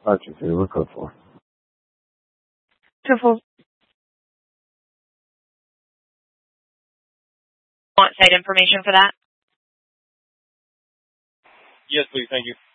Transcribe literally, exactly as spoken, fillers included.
Archer three, we're code four. Code four. Want site information for that? Yes, please. Thank you.